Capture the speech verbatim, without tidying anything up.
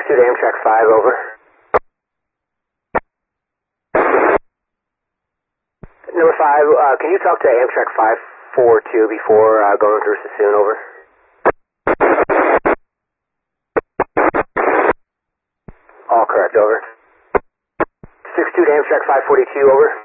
two to Amtrak five, over. Number five, uh, can you talk to Amtrak five four two before uh, going through Sassoon, over? All correct, over. six two to Amtrak five forty-two, over.